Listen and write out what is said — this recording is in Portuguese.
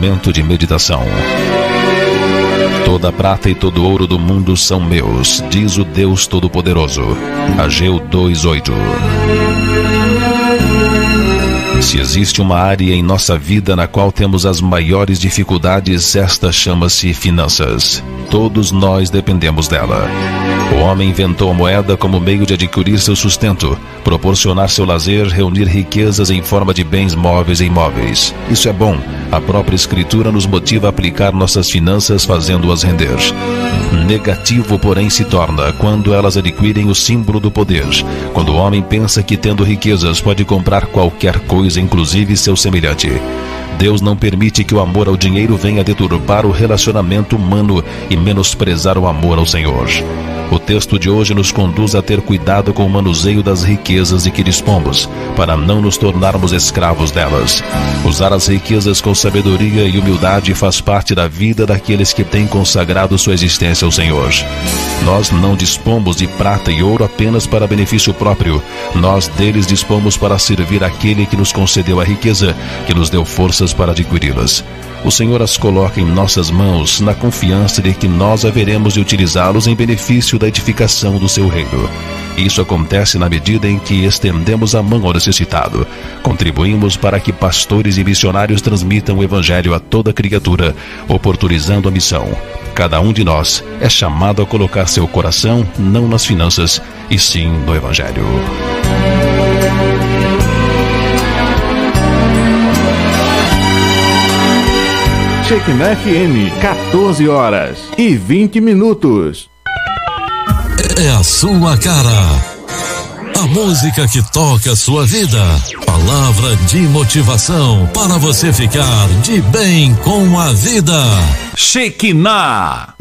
momento de meditação. Toda a prata e todo o ouro do mundo são meus, diz o Deus Todo-Poderoso. Ageu 2:8. Se existe uma área em nossa vida na qual temos as maiores dificuldades, esta chama-se finanças. Todos nós dependemos dela. O homem inventou a moeda como meio de adquirir seu sustento, proporcionar seu lazer, reunir riquezas em forma de bens móveis e imóveis. Isso é bom. A própria Escritura nos motiva a aplicar nossas finanças fazendo-as render. Negativo, porém, se torna quando elas adquirem o símbolo do poder. Quando o homem pensa que, tendo riquezas, pode comprar qualquer coisa, inclusive seu semelhante. Deus não permite que o amor ao dinheiro venha deturpar o relacionamento humano e menosprezar o amor ao Senhor. O texto de hoje nos conduz a ter cuidado com o manuseio das riquezas de que dispomos, para não nos tornarmos escravos delas. Usar as riquezas com sabedoria e humildade faz parte da vida daqueles que têm consagrado sua existência ao Senhor. Nós não dispomos de prata e ouro apenas para benefício próprio. Nós deles dispomos para servir aquele que nos concedeu a riqueza, que nos deu forças para adquiri-las. O Senhor as coloca em nossas mãos, na confiança de que nós haveremos de utilizá-los em benefício da edificação do seu reino. Isso acontece na medida em que estendemos a mão ao necessitado. Contribuímos para que pastores e missionários transmitam o Evangelho a toda criatura, oportunizando a missão. Cada um de nós é chamado a colocar seu coração não nas finanças, e sim no Evangelho. Shekinah FM, 14h20. É a sua cara. A música que toca a sua vida. Palavra de motivação para você ficar de bem com a vida. Shekinah.